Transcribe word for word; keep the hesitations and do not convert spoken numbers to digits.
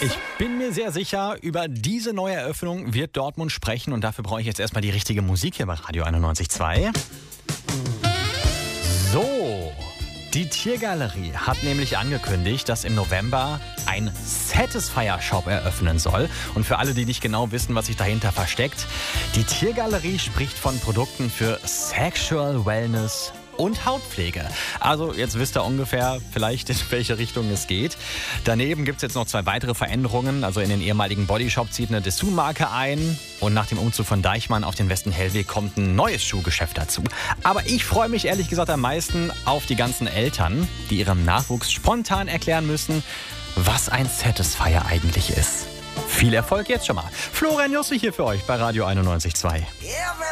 Ich bin mir sehr sicher, über diese neue Eröffnung wird Dortmund sprechen und dafür brauche ich jetzt erstmal die richtige Musik hier bei Radio einundneunzig Komma zwei. So, die Tiergalerie hat nämlich angekündigt, dass im November ein Satisfyer-Shop eröffnen soll. Und für alle, die nicht genau wissen, was sich dahinter versteckt, die Tiergalerie spricht von Produkten für Sexual Wellness und Hautpflege. Also jetzt wisst ihr ungefähr vielleicht, in welche Richtung es geht. Daneben gibt es jetzt noch zwei weitere Veränderungen. Also in den ehemaligen Bodyshop zieht eine Dessous-Marke ein. Und nach dem Umzug von Deichmann auf den Westen-Hellweg kommt ein neues Schuhgeschäft dazu. Aber ich freue mich ehrlich gesagt am meisten auf die ganzen Eltern, die ihrem Nachwuchs spontan erklären müssen, was ein Satisfyer eigentlich ist. Viel Erfolg jetzt schon mal. Florian Josse hier für euch bei Radio einundneunzig Komma zwei.